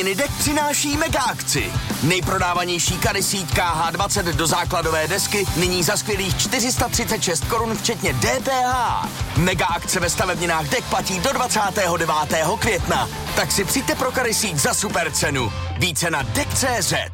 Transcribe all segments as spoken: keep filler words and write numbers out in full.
Inidek přináší mega akci. Nejprodávanější kary síť K H dvacet do základové desky nyní za skvělých čtyři sta třicet šest korun včetně D P H. Mega akce ve stavebninách Dek platí do dvacátého devátého května. Tak si přijďte pro kary síť za super cenu. Více na dek tečka cé zet.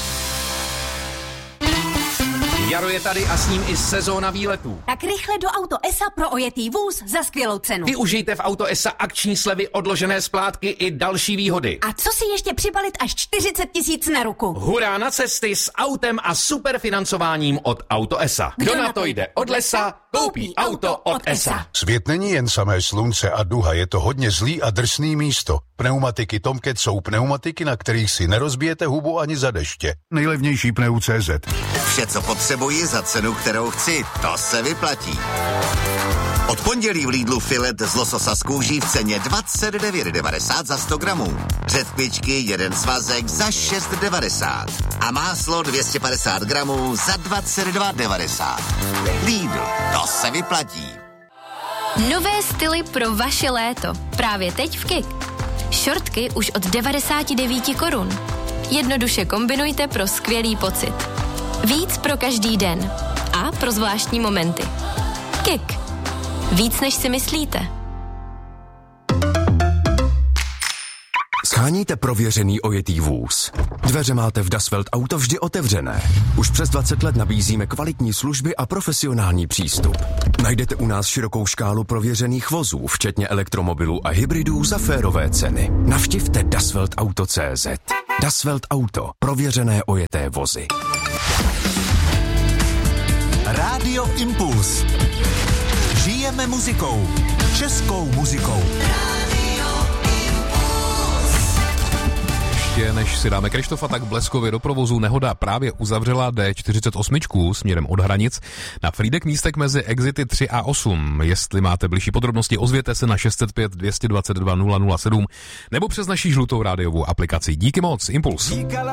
Jaro je tady a s ním i sezóna výletů. Tak rychle do Auto es a pro ojetý vůz za skvělou cenu. Využijte v Auto es a akční slevy, odložené splátky i další výhody. A co si ještě přibalit až čtyřicet tisíc na ruku? Hurá na cesty s autem a superfinancováním od Auto es a. Kdo, Kdo na to jde od lesa, koupí auto od es a. Svět není jen samé slunce a duha, je to hodně zlý a drsný místo. Pneumatiky Tomcat jsou pneumatiky, na kterých si nerozbijete hubu ani za deště. Nejlevnější pneu tečka cé zet. Vše, co potřebuji za cenu, kterou chci, to se vyplatí. Od pondělí v Lidlu filet z lososa z kůží v ceně dvacet devět devadesát za sto gramů. Řetkvičky jeden svazek za šest devadesát. A máslo dvě stě padesát gramů za dvacet dva devadesát. Lidl, to se vyplatí. Nové styly pro vaše léto. Právě teď v Kik. Šortky už od devadesát devět korun. Jednoduše kombinujte pro skvělý pocit. Víc pro každý den. A pro zvláštní momenty. Kik. Víc, než si myslíte. Sháníte prověřený ojetý vůz. Dveře máte v Das Welt Auto vždy otevřené. Už přes dvacet let nabízíme kvalitní služby a profesionální přístup. Najdete u nás širokou škálu prověřených vozů, včetně elektromobilů a hybridů za férové ceny. Navštivte dasweltauto tečka cé zet. Das Welt Auto. Prověřené ojeté vozy. Rádio Impuls. Žijeme muzikou. Českou muzikou. Ještě než si dáme Krištofa, tak bleskově do provozu nehoda právě uzavřela D čtyřicet osm směrem od hranic na Frýdek místek mezi exity tři a osm. Jestli máte bližší podrobnosti, ozvěte se na šest set pět dvě dvacet dva nula nula sedm nebo přes naší žlutou rádiovou aplikaci. Díky moc, Impuls.